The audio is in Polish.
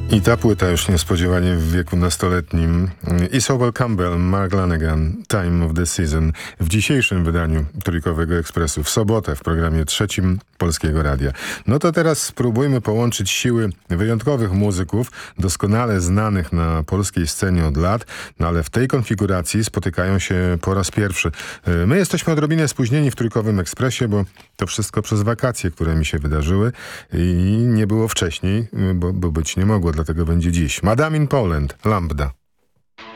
I ta płyta już niespodziewanie w wieku nastoletnim. Isobel Campbell, Mark Lanegan, Time of the Season. W dzisiejszym wydaniu Trójkowego Ekspresu, w sobotę w programie trzecim Polskiego Radia. No to teraz spróbujmy połączyć siły wyjątkowych muzyków, doskonale znanych na polskiej scenie od lat, no ale w tej konfiguracji spotykają się po raz pierwszy. My jesteśmy odrobinę spóźnieni w Trójkowym Ekspresie, bo to wszystko przez wakacje, które mi się wydarzyły i nie było wcześniej, bo być nie mogło, dlatego będzie dziś. Madame in Poland, Lambda.